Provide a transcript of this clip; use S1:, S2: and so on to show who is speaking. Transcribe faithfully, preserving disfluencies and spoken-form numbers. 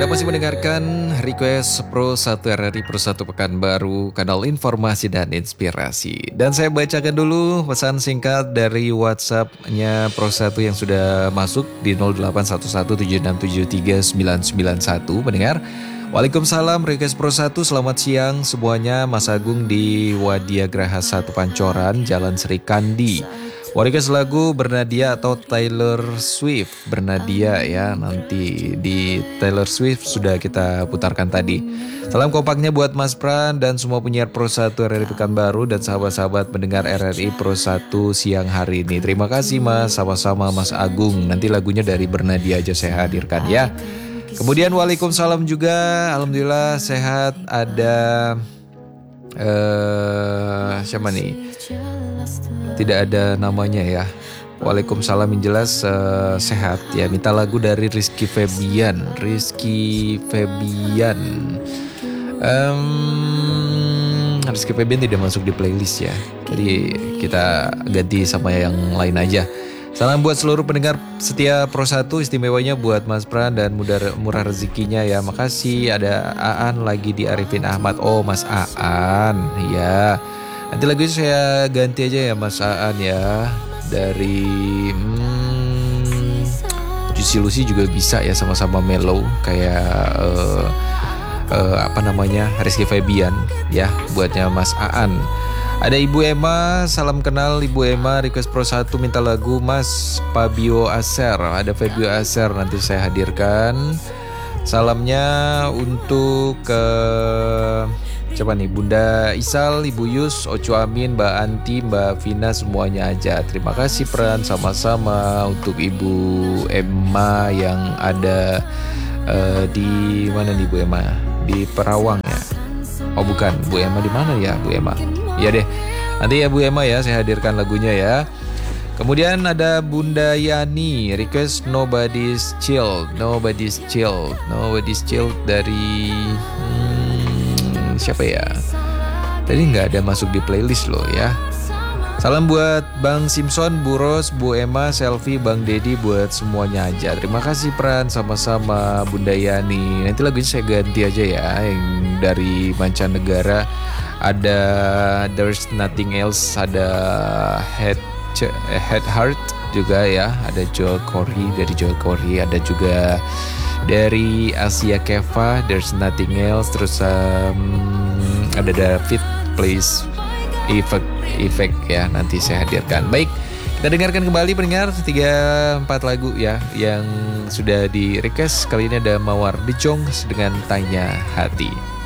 S1: Anda masih mendengarkan Request Pro satu R R I Pro satu Pekanbaru, kanal informasi dan inspirasi. Dan saya bacakan dulu pesan singkat dari WhatsApp-nya Pro satu yang sudah masuk di nol delapan satu satu tujuh enam tujuh tiga sembilan sembilan satu. Pendengar, Waalaikumsalam Request Pro satu, selamat siang semuanya. Mas Agung di Wadia Graha satu Pancoran, Jalan Sri Kandi. Request lagu Bernadia atau Taylor Swift. Bernadia ya, nanti di Taylor Swift sudah kita putarkan tadi. Salam kompaknya buat Mas Pran dan semua penyiar Pro satu R R I Pekanbaru dan sahabat-sahabat mendengar R R I Pro satu siang hari ini. Terima kasih Mas, sama-sama Mas Agung. Nanti lagunya dari Bernadia aja saya hadirkan ya. Kemudian Waalaikumsalam juga, alhamdulillah sehat. Ada uh, siapa nih? Tidak ada namanya ya. Waalaikumsalam yang jelas uh, sehat ya. Minta lagu dari Rizky Febian. Rizky Febian. Um, Rizky Febian tidak masuk di playlist ya. Jadi kita ganti sama yang lain aja. Salam buat seluruh pendengar setia Pro satu, istimewanya buat Mas Pran dan murah, murah rezekinya ya. Makasih. Ada Aan lagi di Arifin Ahmad. Oh Mas Aan ya. Nanti lagu saya ganti aja ya Mas Aan ya. Dari hmm, Juicy Lucy juga bisa ya, sama-sama mellow kayak uh, uh, apa namanya Rizky Febian ya, buatnya Mas Aan. Ada Ibu Emma, salam kenal Ibu Emma, request Pro satu minta lagu Mas Fabio Aser. Ada Fabio Aser, nanti saya hadirkan. Salamnya untuk ke uh, siapa nih? Bunda Isal, Ibu Yus, Ocu Amin, Mbak Anti, Mbak Vina, semuanya aja. Terima kasih Pran, sama-sama. Untuk Ibu Emma yang ada uh, di mana nih Bu Emma? Di Perawang ya? Oh bukan, Bu Emma di mana ya Bu Emma? Iya deh, nanti ya Bu Emma ya, saya hadirkan lagunya ya. Kemudian ada Bunda Yani, request Nobody's Chill, Nobody's Chill, Nobody's Chill dari hmm, siapa ya? Tadi nggak ada masuk di playlist loh ya. Salam buat Bang Simpson, Bu Ros, Bu Emma, Selfie, Bang Dedi, buat semuanya aja. Terima kasih Pran, sama-sama Bunda Yani. Nanti lagunya saya ganti aja ya, yang dari mancanegara. Ada There's Nothing Else, ada Head Head Heart juga ya, ada Joel Corey, dari Joel Corey, ada juga dari Asia Keva, There's Nothing Else, terus um, ada David Please Effect Effect ya, nanti saya hadirkan. Baik, kita dengarkan kembali pendengar tiga empat lagu ya yang sudah di request. Kali ini ada Mawar Dijong dengan Tanya Hati.